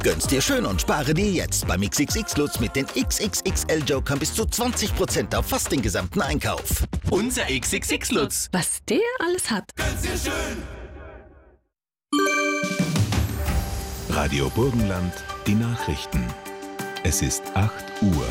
Gönn's dir schön und spare dir jetzt beim XXX-Lutz mit den XXXL-Jokern bis zu 20% auf fast den gesamten Einkauf. Unser XXX-Lutz. Was der alles hat. Gönn's dir schön. Radio Burgenland, die Nachrichten. Es ist 8 Uhr.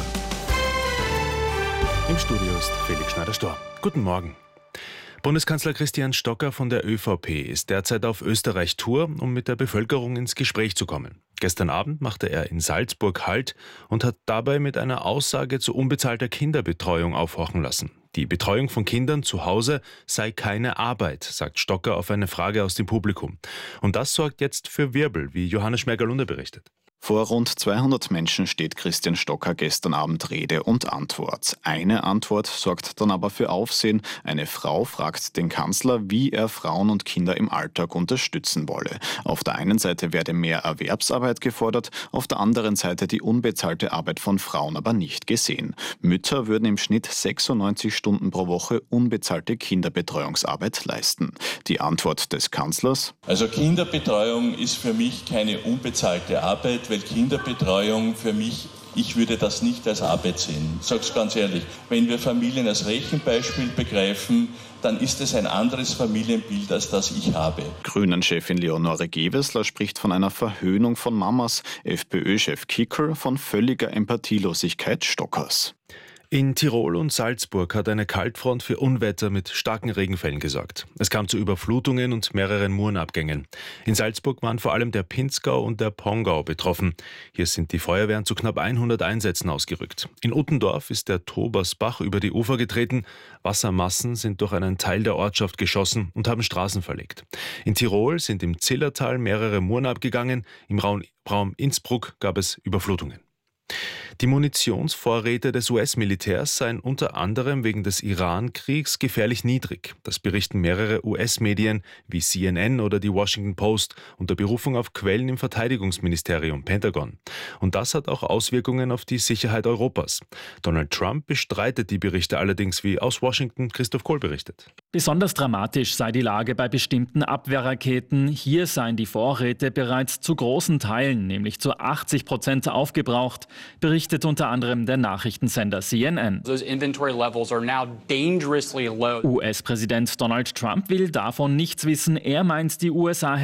Im Studio ist Felix Schneider-Storr. Guten Morgen. Bundeskanzler Christian Stocker von der ÖVP ist derzeit auf Österreich-Tour, um mit der Bevölkerung ins Gespräch zu kommen. Gestern Abend machte er in Salzburg Halt und hat dabei mit einer Aussage zu unbezahlter Kinderbetreuung aufhorchen lassen. Die Betreuung von Kindern zu Hause sei keine Arbeit, sagt Stocker auf eine Frage aus dem Publikum. Und das sorgt jetzt für Wirbel, wie Johannes Schmergalunder berichtet. Vor rund 200 Menschen steht Christian Stocker gestern Abend Rede und Antwort. Eine Antwort sorgt dann aber für Aufsehen. Eine Frau fragt den Kanzler, wie er Frauen und Kinder im Alltag unterstützen wolle. Auf der einen Seite werde mehr Erwerbsarbeit gefordert, auf der anderen Seite die unbezahlte Arbeit von Frauen aber nicht gesehen. Mütter würden im Schnitt 96 Stunden pro Woche unbezahlte Kinderbetreuungsarbeit leisten. Die Antwort des Kanzlers: Also Kinderbetreuung ist für mich keine unbezahlte Arbeit, weil Kinderbetreuung für mich, ich würde das nicht als Arbeit sehen. Ich sage es ganz ehrlich, wenn wir Familien als Rechenbeispiel begreifen, dann ist es ein anderes Familienbild, als das ich habe. Grünen-Chefin Leonore Gewessler spricht von einer Verhöhnung von Mamas, FPÖ-Chef Kickl von völliger Empathielosigkeit Stockers. In Tirol und Salzburg hat eine Kaltfront für Unwetter mit starken Regenfällen gesorgt. Es kam zu Überflutungen und mehreren Murenabgängen. In Salzburg waren vor allem der Pinzgau und der Pongau betroffen. Hier sind die Feuerwehren zu knapp 100 Einsätzen ausgerückt. In Uttendorf ist der Tobersbach über die Ufer getreten. Wassermassen sind durch einen Teil der Ortschaft geschossen und haben Straßen verlegt. In Tirol sind im Zillertal mehrere Muren abgegangen. Im Raum Innsbruck gab es Überflutungen. Die Munitionsvorräte des US-Militärs seien unter anderem wegen des Iran-Kriegs gefährlich niedrig. Das berichten mehrere US-Medien wie CNN oder die Washington Post unter Berufung auf Quellen im Verteidigungsministerium Pentagon. Und das hat auch Auswirkungen auf die Sicherheit Europas. Donald Trump bestreitet die Berichte allerdings, wie aus Washington Christoph Kohl berichtet. Besonders dramatisch sei die Lage bei bestimmten Abwehrraketen. Hier seien die Vorräte bereits zu großen Teilen, nämlich zu 80% aufgebraucht, berichtet unter anderem der Nachrichtensender CNN. US-Präsident Donald Trump will davon nichts wissen. Er meint, die USA